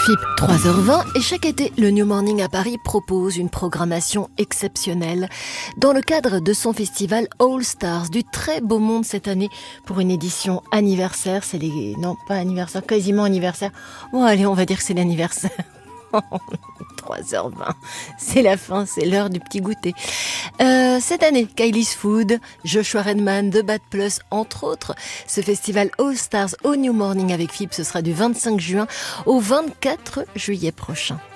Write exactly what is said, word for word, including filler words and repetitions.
F I P, trois heures vingt, et chaque été, le New Morning à Paris propose une programmation exceptionnelle dans le cadre de son festival All Stars. Du très beau monde cette année pour une édition anniversaire. C'est les... Non, pas anniversaire, quasiment anniversaire. Bon, allez, on va dire que c'est l'anniversaire. trois heures vingt, c'est la fin, c'est l'heure du petit goûter. Euh, cette année, Kylie's Food, Joshua Redman, The Bad Plus, entre autres. Ce festival All Stars au New Morning avec F I P, ce sera du vingt-cinq juin au vingt-quatre juillet prochain.